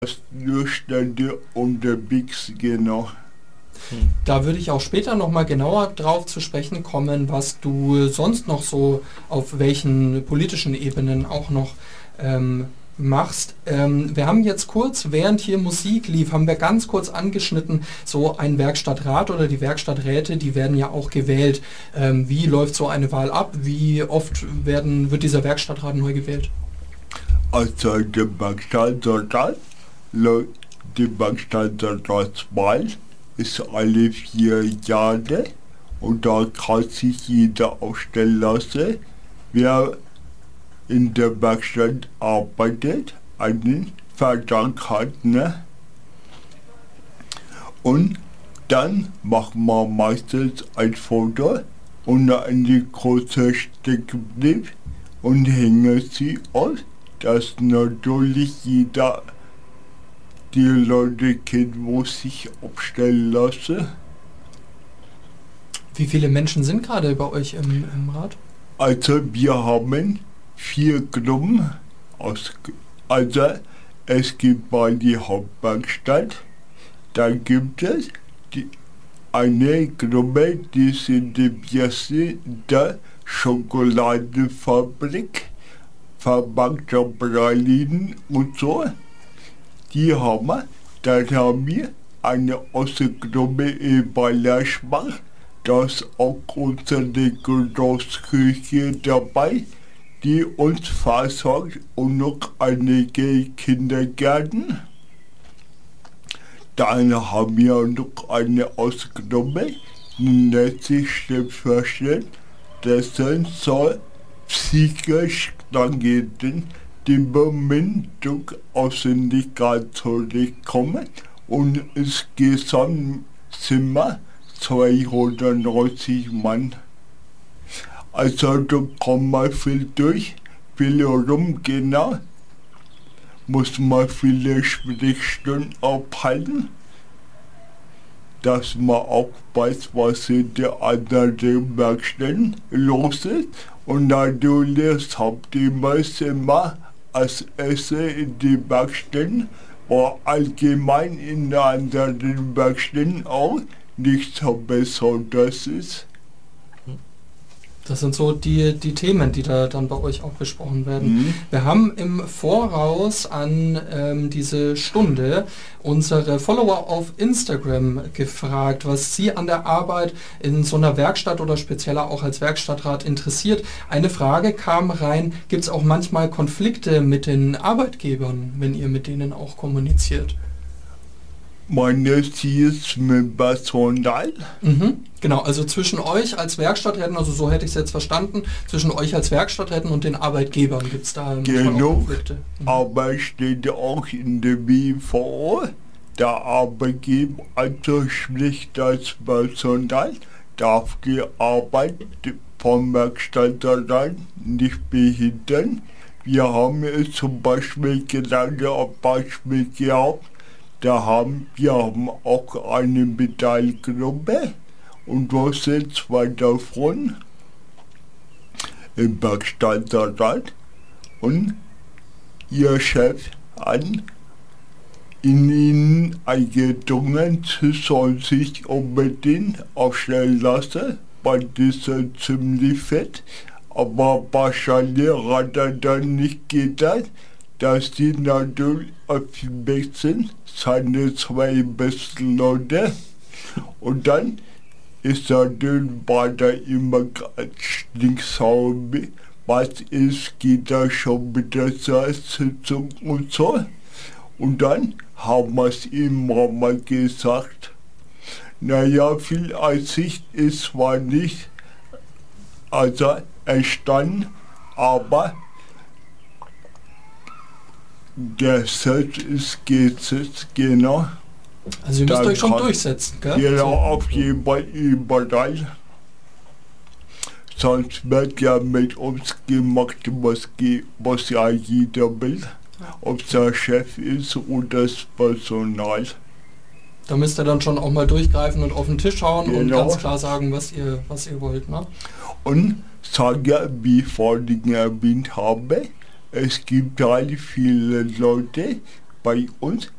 Zustände unterwegs, genau. Da würde ich auch später nochmal genauer drauf zu sprechen kommen, was du sonst noch so auf welchen politischen Ebenen auch noch machst. Wir haben jetzt kurz, während hier Musik lief, haben wir ganz kurz angeschnitten, so ein Werkstattrat oder die Werkstatträte, die werden ja auch gewählt. Wie läuft so eine Wahl ab? Wie oft wird dieser Werkstattrat neu gewählt? Also die Werkstattratswahl ist alle 4 Jahre und da kann sich jeder aufstellen lassen, wer in der Werkstatt arbeitet, einen Vertrag hat, ne? Und dann machen wir meistens ein Foto und eine große Steckbrief und hängen sie aus, dass natürlich jeder die Leute kennt, wo sich aufstellen lassen. Wie viele Menschen sind gerade bei euch im Rat? Also wir haben 4 Gruppen. Also es gibt mal die Hauptwerkstatt, dann gibt es eine Gruppe, die sind die Bierse der Schokoladenfabrik, verpackte Pralinen und so. Die haben wir. Dann haben wir eine Außengruppe in Ballerschbach, da ist auch unsere Großküche dabei, die uns versorgt und noch einige Kindergärten. Dann haben wir noch eine Außengruppe, die nennt sich selbstverständlich, das sind so psychisch Krankheiten, die im Moment aus dem Legal zurückkommen und insgesamt sind wir 290 Mann. Also da kommt man viel durch, viel rum, genau. Muss man viele Sprechstunden abhalten, dass man auch weiß, was in der anderen Werkstätten los ist. Und natürlich das Hauptthema ist immer als Essen in die Werkstätten, aber allgemein in der anderen Werkstätten auch nicht so besonders ist. Das sind so die Themen, die da dann bei euch auch besprochen werden. Wir haben im Voraus an diese Stunde unsere Follower auf Instagram gefragt, was sie an der Arbeit in so einer Werkstatt oder spezieller auch als Werkstattrat interessiert. Eine Frage kam rein, gibt es auch manchmal Konflikte mit den Arbeitgebern, wenn ihr mit denen auch kommuniziert? Meine Sie es mit Personal? Genau, also zwischen euch als Werkstatträten, also so hätte ich es jetzt verstanden, zwischen euch als Werkstatträten und den Arbeitgebern gibt es da manchmal auch Konflikte. Aber steht auch in der WVO, der Arbeitgeber, also schlicht das Personal, darf die Arbeit vom Werkstattrat nicht behindern. Wir haben es zum Beispiel gerade ein Beispiel gehabt, wir haben auch eine Metallgruppe und da sind 2 davon im Werkstattrat und ihr Chef an in ihnen eingedrungen, sie sollen sich unbedingt aufstellen lassen, weil die sind ziemlich fett, aber wahrscheinlich hat er dann nicht gedacht, dass die natürlich auf dem Weg sind, seine 2 besten Leute. Und dann ist natürlich weiter immer ganz stinksauer, was ist, geht da schon mit der Sitzung und so. Und dann haben wir es ihm mal gesagt, naja, viel Einsicht ist zwar nicht entstanden, aber der Satz ist Gesetz, genau. Also ihr müsst euch schon durchsetzen, gell? Genau, auf jeden Fall überall. Sonst wird ja mit uns gemacht, was ja jeder will. Ob der Chef ist oder das Personal. Da müsst ihr dann schon auch mal durchgreifen und auf den Tisch schauen und Genau. ganz klar sagen, was ihr wollt, ne? Und sage, wie ich vorhin erwähnt habe, es gibt halt viele Leute, bei uns